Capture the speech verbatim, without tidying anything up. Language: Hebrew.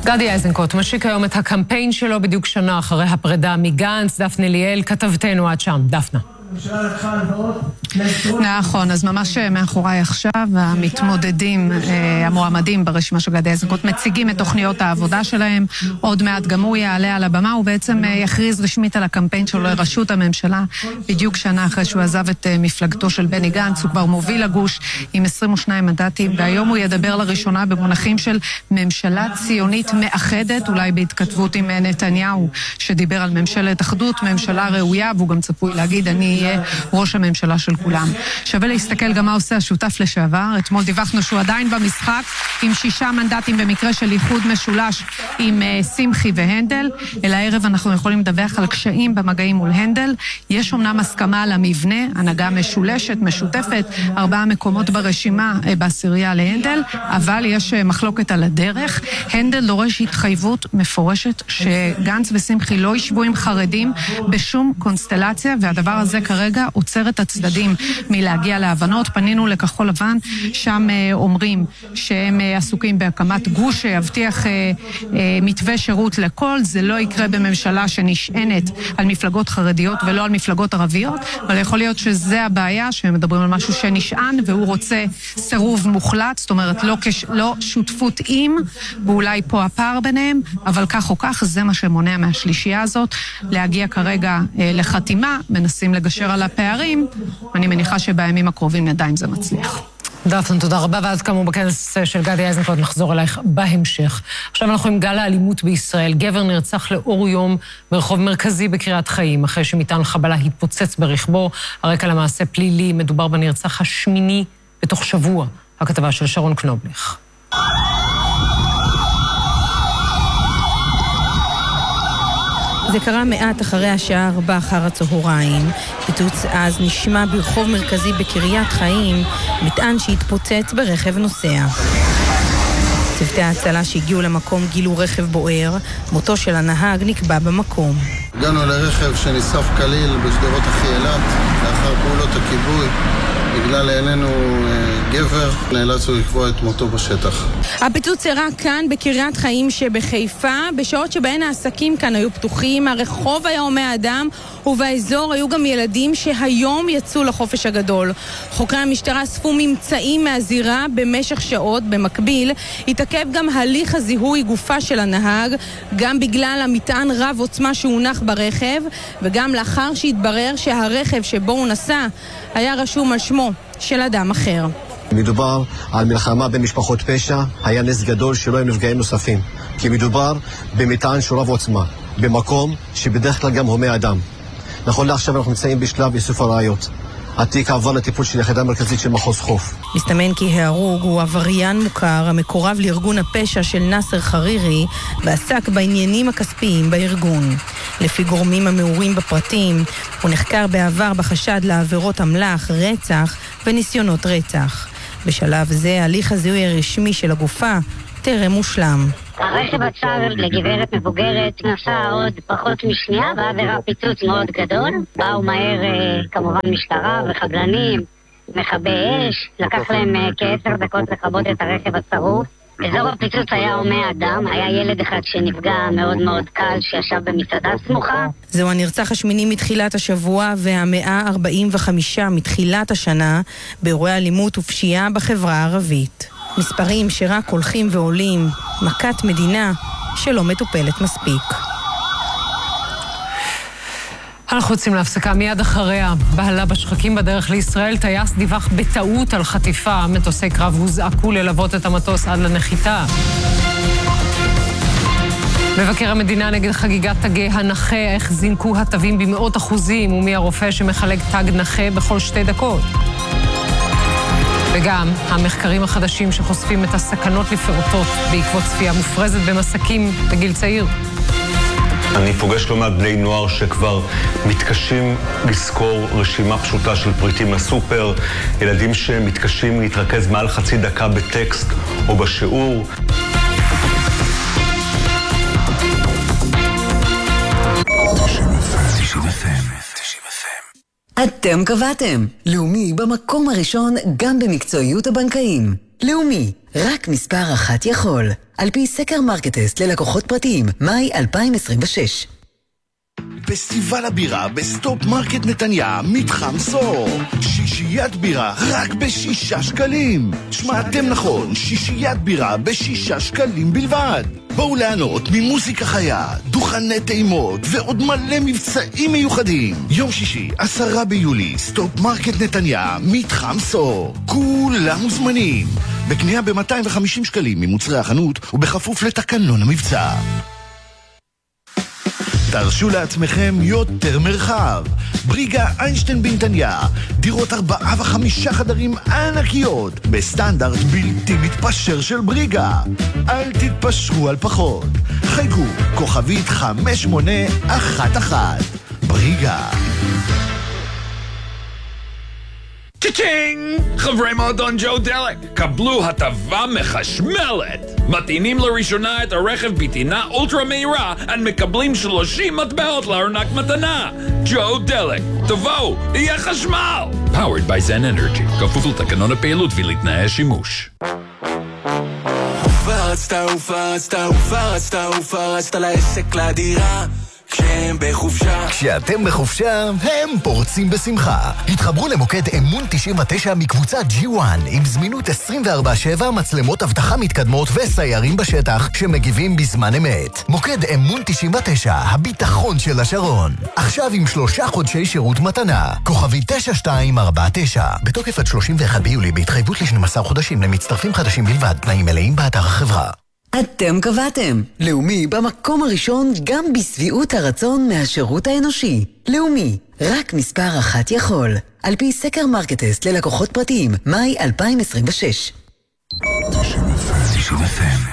גדי איזנקוט משיק היום את הקמפיין שלו בדיוק שנה אחרי הפרידה מגנץ. דפנה ליאל, כתבתנו עד שם. דפנה. נכון, אז ממש מאחוריי עכשיו המתמודדים, המועמדים ברשימה של גדי איזנקוט מציגים את תוכניות העבודה שלהם. עוד מעט גם הוא יעלה על הבמה, הוא בעצם יכריז רשמית על הקמפיין שלו לראשות הממשלה בדיוק שנה אחרי שהוא עזב את מפלגתו של בני גנץ. הוא כבר מוביל הגוש עם עשרים ושניים מנדטים, והיום הוא ידבר לראשונה במונחים של ממשלה ציונית מאחדת, אולי בהתכתבות עם נתניהו שדיבר על ממשלת אחדות, ממשלה ראויה, והוא גם צפוי להגיד אני יהיה ראש הממשלה של כולם. שווה להסתכל גם מה עושה השותף לשעבר. אתמול דיווחנו שהוא עדיין במשחק עם שישה מנדטים במקרה של איחוד משולש עם uh, שמחי והנדל. אל הערב אנחנו יכולים לדווח על קשיים במגעים מול הנדל. יש אומנם הסכמה על המבנה, הנהגה משולשת, משותפת, ארבעה מקומות ברשימה uh, בעשירייה להנדל, אבל יש uh, מחלוקת על הדרך. הנדל דורש התחייבות מפורשת שגנץ ושמחי לא ישבו עם חרדים בשום קונסטלציה, והדבר הזה כרגע עוצר את הצדדים מלהגיע להבנות. פנינו לכחול לבן, שם אה, אומרים שהם אה, עסוקים בהקמת גוש שיבטיח אה, אה, מתווה שירות לכל. זה לא יקרה בממשלה שנשענת על מפלגות חרדיות ולא על מפלגות ערביות, אבל יכול להיות שזה הבעיה, שהם מדברים על משהו שנשען והוא רוצה סירוב מוחלט, זאת אומרת לא, כש, לא שותפות עם, ואולי פה הפער ביניהם, אבל כך או כך זה מה שמונע מהשלישייה הזאת להגיע כרגע אה, לחתימה. מנסים לגשר על הפערים, ואני מניחה שבימים הקרובים נדע אם זה מצליח. דפנה, תודה רבה, ואז כאמור בכנס של גדי איזנקוט נחזור אלייך בהמשך. עכשיו אנחנו עם גל האלימות בישראל. גבר נרצח לאור יום ברחוב מרכזי בקריית חיים, אחרי שמטען חבלה התפוצץ ברכבו. הרקע למעשה פלילי, מדובר בנרצח השמיני בתוך שבוע. הכתבה של שרון קנובליך. זה קרה מעט אחרי השעה ארבע אחר הצהריים. פיצוץ אז נשמע ברחוב מרכזי בקריית חיים, מטען שהתפוצץ ברכב נוסע. צוותי ההצלה שהגיעו למקום גילו רכב בוער, מותו של הנהג נקבע במקום. הגענו לרכב שנשרף כליל בשדרות אחי אילת, לאחר פעולות הכיבוי. בגלל איננו גבר, נאלצנו לקבוע את מותו בשטח. הפיצוץ אירע כאן בקריית חיים שבחיפה, בשעות שבהן העסקים כאן היו פתוחים, הרחוב היה הומה אדם, ובאזור היו גם ילדים שהיום יצאו לחופש הגדול. חוקרי המשטרה אספו ממצאים מהזירה במשך שעות. במקביל התעכב גם הליך הזיהוי גופה של הנהג, גם בגלל המטען רב עוצמה שהונח ברכב, וגם לאחר שהתברר שהרכב שבו הוא נסע היה רשום על שמו של אדם אחר. מדובר על מלחמה בין משפחות פשע, היה נס גדול שלא היו נפגעים נוספים, כי מדובר במטען שהוא רב עוצמה, במקום שבדרך כלל גם הומה אדם. נכון לעכשיו אנחנו נמצאים בשלב איסוף הראיות. התיק עבר לטיפול של יחידה מרכזית של מחוז חוף. מסתמן כי ההרוג הוא עבריין מוכר המקורב לארגון הפשע של נאסר חרירי, ועסק בעניינים הכספיים בארגון. לפי גורמים המעורים בפרטים, הוא נחקר בעבר בחשד לעבירות אמל"ח, רצח וניסיונות רצח. בשלב זה הליך הזיהוי הרשמי של הגופה טרם מושלם. הרכב עצר לגברת מבוגרת, נסע עוד פחות משנייה, ואז הראה פיצוץ מאוד גדול. באו מהר כמובן משטרה וחבלנים, מכבי אש, לקח להם כעשר דקות לכבות את הרכב הצרוף. אזור הפיצוץ היה הומה אדם, היה ילד אחד שנפגע מאוד מאוד קל שישב במסעדה סמוכה. זהו הנרצח השמיני מתחילת השבוע והמאה ארבעים וחמישה מתחילת השנה באירועי אלימות ופשיעה בחברה הערבית. מספרים שרק הולכים ועולים, מכת מדינה שלא מטופלת מספיק. אנחנו יוצאים להפסקה מיד אחריה. בהלה בשחקים בדרך לישראל, טייס דיווח בטעות על חטיפה. מטוסי קרב הוזעקו ללוות את המטוס עד לנחיתה. מבקר המדינה נגד חגיגת תגי הנכה, איך זינקו התווים במאות אחוזים, ומי הרופא שמחלק תג נכה בכל שתי דקות. וגם המחקרים החדשים שחושפים את הסכנות לפעוטות בעקבות צפייה מופרזת במסכים בגיל צעיר. אני פוגש לא מעט בני נוער שכבר מתקשים לזכור רשימה פשוטה של פריטים לסופר, ילדים שמתקשים להתרכז מעל חצי דקה בטקסט או בשיעור. אתם קבעתם. לאומי במקום הראשון גם במקצועיות הבנקאים. לאומי, רק מספר אחת יכול. על פי סקר מרקטסט ללקוחות פרטיים, מאי אלפיים עשרים ושש. פסטיבל הבירה בסטופ מרקט נתניה, מתחם סור. שישיית בירה רק בשישה שקלים. שמעתם נכון, שישיית בירה בשישה שקלים בלבד. בואו ליהנות ממוזיקה חיה, דוכני טעימות ועוד מלא מבצעים מיוחדים. יום שישי, עשרה ביולי, סטופ מרקט נתניה, מתחם סור. כולם מוזמנים. בקנייה ב-מאתיים וחמישים שקלים ממוצרי החנות ובכפוף לתקנון המבצע. תרשו לעצמכם יותר מרחב. בריגה איינשטיין בנתניה, דירות ארבעה וחמישה חדרים ענקיות, בסטנדרט בלתי מתפשר של בריגה. אל תתפשרו על פחות. חייגו, כוכבית חמש שמונה אחת אחת. בריגה. צ'צ'ינג! חברי מועדון ג'ו דלק, קבלו הטבה מחשמלת. מטעינים לראשונה את הרכב בטעינה אולטרה מהירה, and מקבלים שלושים מטבעות לארנק מתנה. ג'ו דלק, תבואו, יהיה חשמל! Powered by Zen Energy, כפוף לתקנון הפעילות ולתנאי השימוש. ופרצת, ופרצת, ופרצת, ופרצת לעסק לדירה כשהם בחופשה. כשאתם בחופשה, הם פורצים בשמחה. התחברו למוקד אמון תשעים ותשע מקבוצת ג'י וואן עם זמינות עשרים וארבע שבע, מצלמות אבטחה מתקדמות וסיירים בשטח שמגיבים בזמן אמת. מוקד אמון תשעים ותשע, הביטחון של השרון. עכשיו עם שלושה חודשי שירות מתנה. כוכבי תשע שתיים ארבע תשע. בתוקף עד שלושים ואחד ביולי, בהתחייבות ל-שנים עשר חודשים למצטרפים חדשים בלבד. תנאים מלאים באתר החברה. אתם קבעתם. לאומי במקום הראשון גם בסביעות הרצון מהשירות האנושי. לאומי, רק מספר אחת יכול. על פי סקר מרקטסט ללקוחות פרטיים, מאי אלפיים עשרים ושש. תשעים אף אם